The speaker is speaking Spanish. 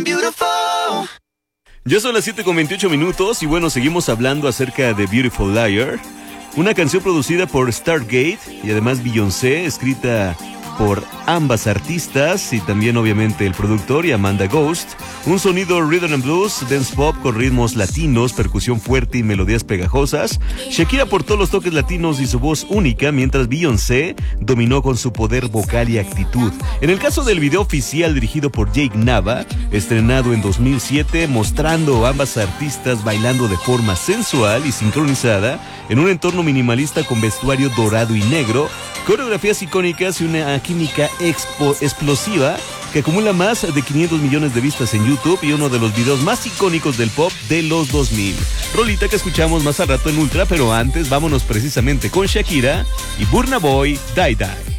Ya son las 7:28 y bueno, seguimos hablando acerca de Beautiful Liar, una canción producida por Stargate y además Beyoncé, escrita por ambas artistas y también obviamente el productor y Amanda Ghost. Un sonido rhythm and blues, dance pop con ritmos latinos, percusión fuerte y melodías pegajosas. Shakira aportó los toques latinos y su voz única, mientras Beyoncé dominó con su poder vocal y actitud. En el caso del video oficial dirigido por Jake Nava, estrenado en 2007, mostrando a ambas artistas bailando de forma sensual y sincronizada en un entorno minimalista con vestuario dorado y negro, coreografías icónicas y una química explosiva que acumula más de 500 millones de vistas en YouTube y uno de los videos más icónicos del pop de los 2000. Rolita que escuchamos más al rato en Ultra, pero antes vámonos precisamente con Shakira y Burna Boy, Die Die.